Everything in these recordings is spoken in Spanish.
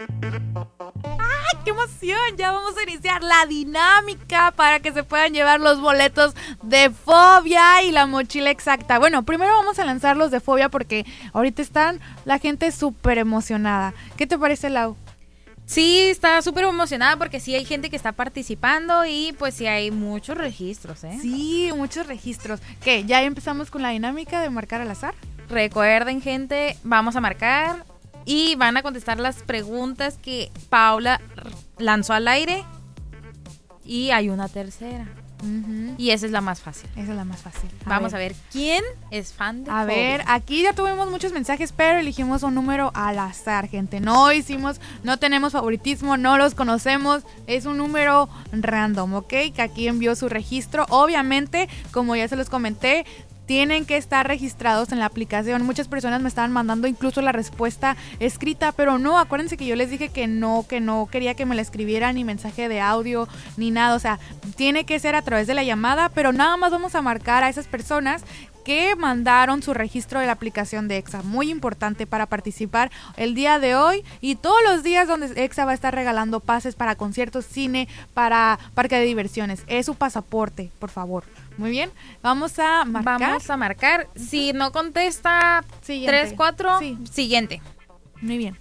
¡Qué emoción! Ya vamos a iniciar la dinámica para que se puedan llevar los boletos de Fobia y la mochila exacta. Bueno, primero vamos a lanzar los de Fobia porque ahorita están la gente súper emocionada. ¿Qué te parece, Lau? Sí, está súper emocionada porque sí hay gente que está participando y pues sí hay muchos registros, ¿eh? Sí, muchos registros. ¿Qué? ¿Ya empezamos con la dinámica de marcar al azar? Recuerden, gente, vamos a marcar y van a contestar las preguntas que Paula lanzó al aire y hay una tercera. Y esa es la más fácil. Esa es la más fácil. Vamos a ver quién es fan de Fobia. ver, aquí ya tuvimos muchos mensajes, pero elegimos un número al azar, gente. No tenemos favoritismo, no los conocemos. Es un número random, ¿ok? Que aquí envió su registro. Obviamente, como ya se los comenté, tienen que estar registrados en la aplicación. Muchas personas me estaban mandando incluso la respuesta escrita, pero no, acuérdense que yo les dije que no quería que me la escribieran ni mensaje de audio ni nada, o sea, tiene que ser a través de la llamada, pero nada más vamos a marcar a esas personas que mandaron su registro de la aplicación de EXA. Muy importante para participar el día de hoy y todos los días donde EXA va a estar regalando pases para conciertos, cine, para parque de diversiones. Es su pasaporte, por favor. Muy bien, vamos a marcar. Si no contesta, siguiente. 3, 4, sí. Siguiente. Muy bien.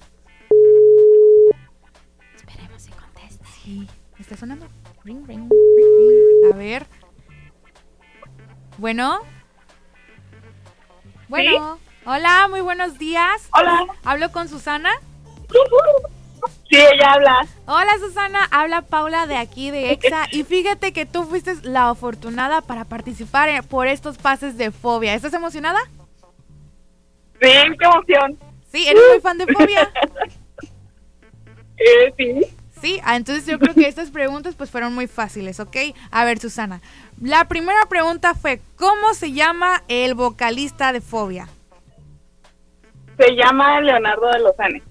Esperemos si contesta. Sí, ¿está sonando? Ring, ring. A ver. Bueno. Bueno. ¿Sí? Hola, muy buenos días. Hola. ¿Hablo con Susana? Sí, ella habla. Hola, Susana, habla Paula de aquí de EXA y fíjate que tú fuiste la afortunada para participar por estos pases de Fobia. ¿Estás emocionada? Sí, qué emoción. Sí, ¿eres muy fan de Fobia? Sí. Sí, entonces yo creo que estas preguntas pues fueron muy fáciles, ¿ok? A ver, Susana, la primera pregunta fue, ¿cómo se llama el vocalista de Fobia? Se llama Leonardo de Lozane.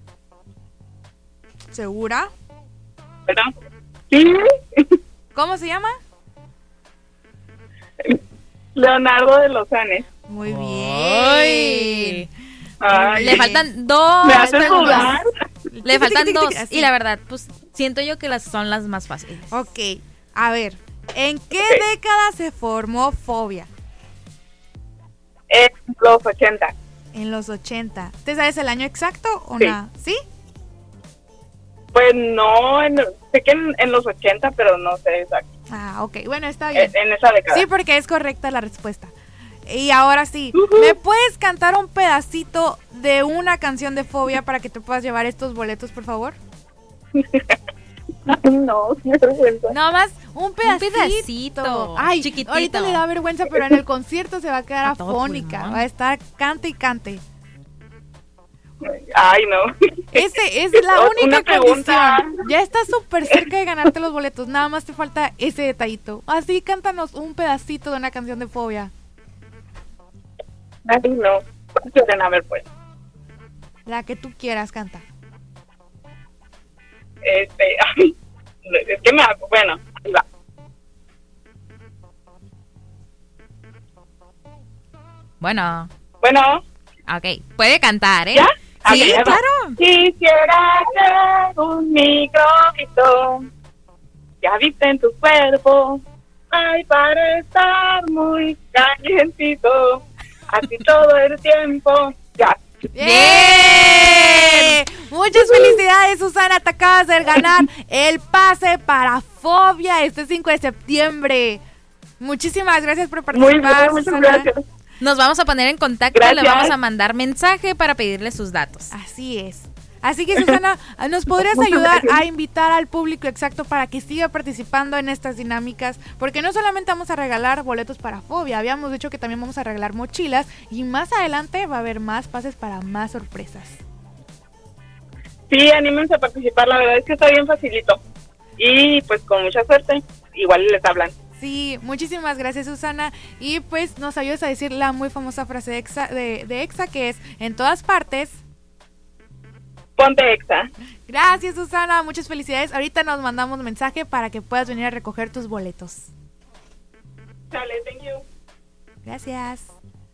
¿Segura? ¿Perdón? Sí. ¿Cómo se llama? Leonardo de Lozane. Muy bien. Ay. Le faltan 2 ¿Me haces preguntas. dudar? Le faltan 2 Así. y la verdad, pues siento yo que son las más fáciles. Ok, a ver, ¿en qué década se formó Fobia? En los 80. En los 80. ¿Te sabes el año exacto o Sí. no? ¿Sí? Pues no, sé que en los 80, pero no sé exacto. Ah, ok, bueno, está bien. En esa década. Sí, porque es correcta la respuesta. Y ahora sí, ¿me puedes cantar un pedacito de una canción de Fobia para que te puedas llevar estos boletos, por favor? No, me vergüenza. Nada más un pedacito. pedacito, Ay, chiquitito. ahorita le da vergüenza, pero en el concierto se va a quedar A todo afónica. pulmón. Va a estar cante y cante. Ay, no. Ese es la Una única pregunta. condición. Ya estás súper cerca de ganarte los boletos. Nada más te falta ese detallito. Así, cántanos un pedacito de una canción de Fobia. Ay, no. Quieren a ver, pues. La que tú quieras, canta. Ay, es que bueno, ahí va. Bueno, ok, puede cantar, ¿eh? ¿Ya? Sí, Ok, ahí va. claro. Quisiera ser un microbito que habita en tu cuerpo. Ay, para estar muy calientito, así todo el tiempo. Ya. ¡Bien! Muchas felicidades, Susana. Te acabas de ganar el pase para Fobia este 5 de septiembre. Muchísimas gracias por Muy participar, bien, muchas Susana. gracias. Nos vamos a poner en contacto, Gracias. le vamos a mandar mensaje para pedirle sus datos. Así es. Así que, Susana, ¿nos podrías Muchas ayudar gracias. a invitar al público exacto para que siga participando en estas dinámicas? Porque no solamente vamos a regalar boletos para Fobia, habíamos dicho que también vamos a regalar mochilas y más adelante va a haber más pases para más sorpresas. Sí, anímense a participar, la verdad es que está bien facilito. Y pues con mucha suerte, igual les hablan. Sí, muchísimas gracias, Susana. Y pues nos ayudas a decir la muy famosa frase de EXA, que es: en todas partes. Ponte Exa. Gracias, Susana, muchas felicidades. Ahorita nos mandamos mensaje para que puedas venir a recoger tus boletos. Dale, thank you. Gracias.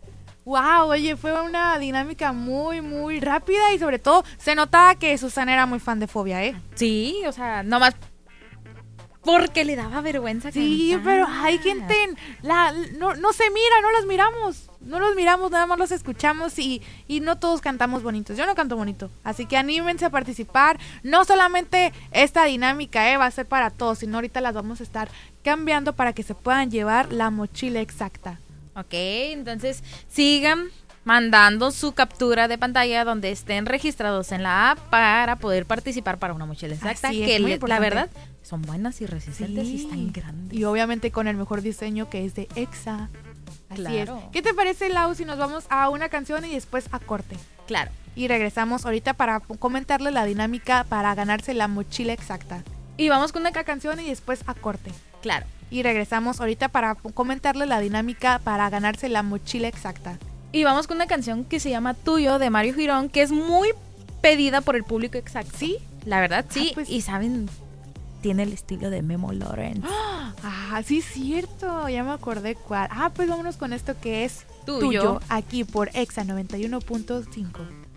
Wow, oye, fue una dinámica muy, muy rápida y sobre todo se notaba que Susana era muy fan de Fobia, ¿eh? Sí, o sea, nomás porque le daba vergüenza. Sí, cantar. pero hay gente, no se mira, no los miramos, nada más los escuchamos y no todos cantamos bonitos. Yo no canto bonito, así que anímense a participar. No solamente esta dinámica va a ser para todos, sino ahorita las vamos a estar cambiando para que se puedan llevar la mochila exacta. Ok, entonces sigan mandando su captura de pantalla donde estén registrados en la app para poder participar para una mochila exacta. Así es, que muy la importante. verdad son buenas y resistentes y Sí. están grandes. Y obviamente con el mejor diseño que es de EXA. Así Claro. es. ¿Qué te parece, Lau, si nos vamos a una canción y después a corte? Claro. Y regresamos ahorita para comentarle la dinámica para ganarse la mochila exacta. Y vamos con una Una canción y después a corte. Claro. Y regresamos ahorita para comentarle la dinámica para ganarse la mochila exacta. Y vamos con una canción que se llama Tuyo de Mario Girón, que es muy pedida por el público exacto. ¿Sí? La verdad, sí. pues- Y saben, tiene el estilo de Memo Lorenz. Ah, sí, cierto. Ya me acordé cuál. Pues vámonos con esto que es Tuyo. aquí por EXA 91.5.